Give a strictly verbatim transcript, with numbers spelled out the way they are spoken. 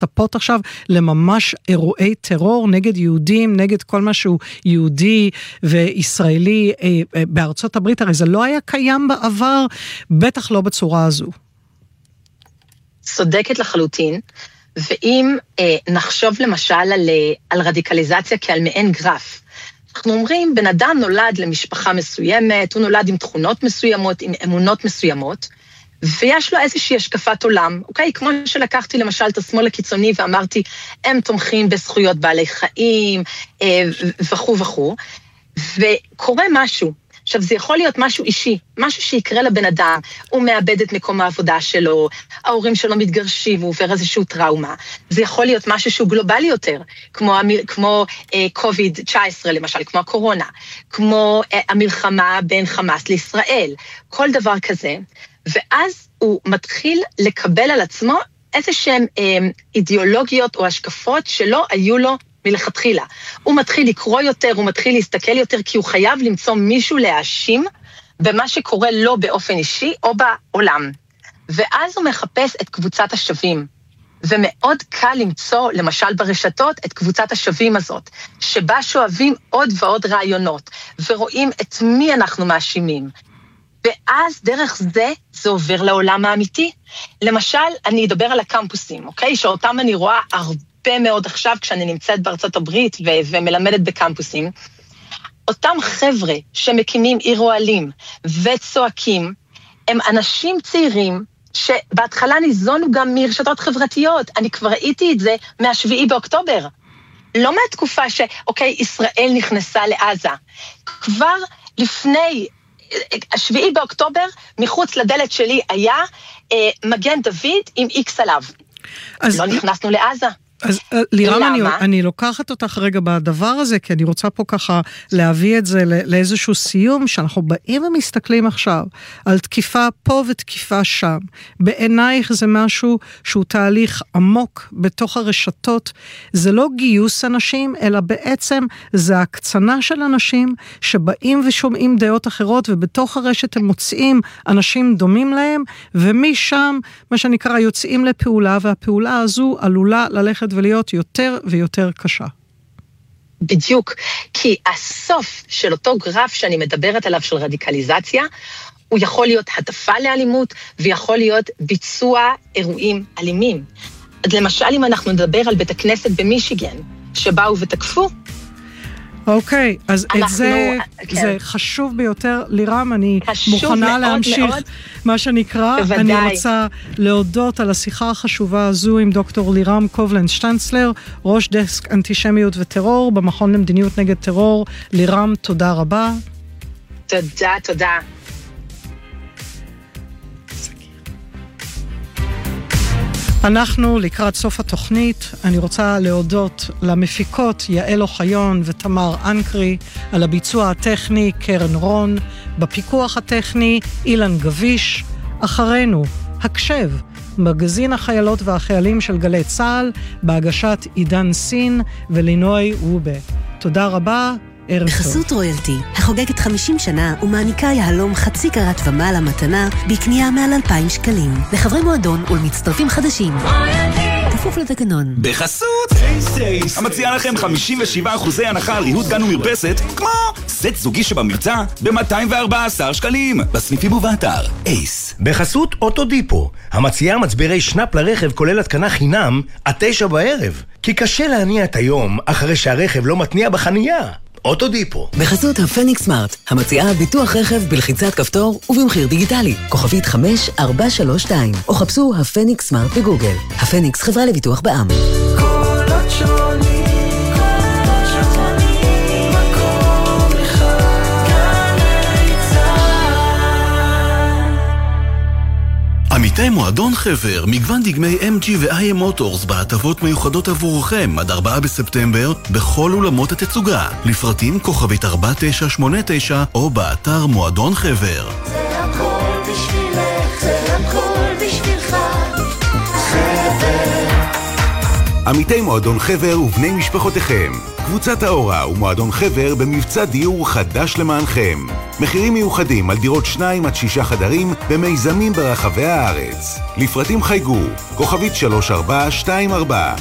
להשתפות עכשיו לממש אירועי טרור נגד יהודים, נגד כל משהו יהודי וישראלי בארצות הברית, הרי זה לא היה קיים בעבר, בטח לא בצורה הזו. צודקת לחלוטין, ואם אה, נחשוב למשל על, על רדיקליזציה כעל מעין גרף, אנחנו אומרים, בן אדם נולד למשפחה מסוימת, הוא נולד עם תכונות מסוימות, עם אמונות מסוימות, ויש לו איזושהי השקפת עולם, אוקיי? כמו שלקחתי למשל את השמאל הקיצוני ואמרתי, הם תומכים בזכויות בעלי חיים, אה, וכו' וכו', וקורה משהו. עכשיו, זה יכול להיות משהו אישי, משהו שיקרה לבן אדם, הוא מאבד את מקום העבודה שלו, ההורים שלו מתגרשים, הוא עובר איזשהו טראומה. זה יכול להיות משהו שהוא גלובלי יותר, כמו, כמו אה, קוביד תשע עשרה למשל, כמו הקורונה, כמו אה, המלחמה בין חמאס לישראל, כל דבר כזה, ואז הוא מתחיל לקבל על עצמו איזשהם אה, אידיאולוגיות או השקפות שלא היו לו מלכתחילה. הוא מתחיל לקרוא יותר, הוא מתחיל להסתכל יותר, כי הוא חייב למצוא מישהו להאשים במה שקורה לו באופן אישי או בעולם. ואז הוא מחפש את קבוצת השווים. ומאוד קל למצוא, למשל ברשתות, את קבוצת השווים הזאת, שבה שואבים עוד ועוד רעיונות, ורואים את מי אנחנו מאשימים. ואז דרך זה, זה עובר לעולם האמיתי. למשל, אני אדבר על הקמפוסים, אוקיי? שאותם אני רואה הרבה מאוד עכשיו, כשאני נמצאת בארצות הברית ו- ומלמדת בקמפוסים. אותם חבר'ה שמקימים עיר אוהלים וצועקים, הם אנשים צעירים שבהתחלה ניזונו גם מרשתות חברתיות. אני כבר ראיתי את זה מהשביעי באוקטובר. לא מהתקופה שאוקיי, ישראל נכנסה לעזה. כבר לפני השביעי באוקטובר, מחוץ לדלת שלי היה אה, מגן דוד עם איקס עליו. אז לא נכנסנו לעזה. אז לירם, אני, אני לוקחת אותך רגע בדבר הזה, כי אני רוצה פה ככה להביא את זה לאיזשהו סיום, שאנחנו באים ומסתכלים עכשיו על תקיפה פה ותקיפה שם. בעינייך זה משהו שהוא תהליך עמוק בתוך הרשתות, זה לא גיוס אנשים, אלא בעצם זה הקצנה של אנשים שבאים ושומעים דעות אחרות, ובתוך הרשת הם מוצאים אנשים דומים להם, ומשם, מה שנקרא, יוצאים לפעולה, והפעולה הזו עלולה ללכת ולהיות יותר ויותר קשה. בדיוק, כי הסוף של אותו גרף שאני מדברת עליו של רדיקליזציה, הוא יכול להיות הטפה לאלימות, ויכול להיות ביצוע אירועים אלימים. אז למשל, אם אנחנו נדבר על בית הכנסת במישיגן, שבאו ותקפו, אוקיי, אז את זה, זה חשוב ביותר. לירם, אני מוכנה להמשיך מה שנקרא. אני רוצה להודות על השיחה החשובה הזו עם דוקטור לירם קובלנץ שטנצלר, ראש דסק אנטישמיות וטרור במכון למדיניות נגד טרור. לירם, תודה רבה. תודה, תודה. אנחנו לקראת סוף התוכנית. אני רוצה להודות למפיקות יעל אוחיון ותמר אנקרי, על הביצוע הטכני קרן רון, בפיקוח הטכני אילן גביש. אחרינו, הקשב, מגזין החיילות והחיילים של גלי צהל, בהגשת עידן סין ולינוי וובה. תודה רבה. בחסות רויאלטי, החוגגת חמישים שנה ומעניקה יהלום חצי קרת ומעלה מתנה בקנייה מעל אלפיים שקלים. לחברי מועדון ולמצטרפים חדשים. כפוף לתקנון. בחסות אייס אייס, המציעה לכם חמישים ושבעה אחוזי הנחה על ריהוט גן ומרפסת, כמו סט זוגי שבמבצע ב-מאתיים וארבעה עשר שקלים. בסניפים ובאתר אייס. בחסות אוטודיפו, המציעה מצברי שנאפ לרכב כולל התקנה חינם עד תשע בערב. כי קשה להניע את היום אחרי שהרכב לא מתניע בחנייה. אוטודיפו. בחסות הפניקס סמארט, המציעה ביטוח רכב בלחיצת כפתור ובמחיר דיגיטלי. כוכבית חמש ארבע שלוש שתיים, או חפשו הפניקס סמארט בגוגל. הפניקס, חברה לביטוח בע"מ. קולות שונים, קולות שונים, מקום אחד, גלי צהל. עמיתי מועדון חבר, מגוון דגמי אם ג'י ו-איי אם מוטורס בהטבות מיוחדות עבורכם עד ארבעה בספטמבר בכל אולמות התצוגה. לפרטים כוכבית ארבע תשע שמונה תשע או באתר מועדון חבר. זה הכל בשבילך, זה הכל בשבילך, חבר. עמיתי מועדון חבר ובני משפחותיכם. קבוצת האורה ומועדון חבר במבצע דיור חדש למענכם. מחירים מיוחדים על דירות שניים עד שישה חדרים במיזמים ברחבי הארץ. לפרטים חייגו, כוכבית שלוש ארבע שתיים ארבע.